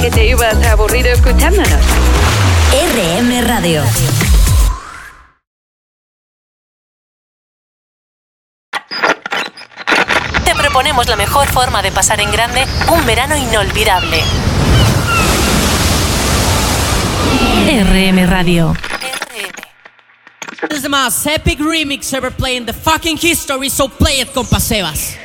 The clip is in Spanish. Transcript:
que te ibas aburrido escuchándonos. RM Radio. Te proponemos la mejor forma de pasar en grande un verano inolvidable. RM Radio. This is the most epic remix ever played in the fucking history, so play it, compa Sebas.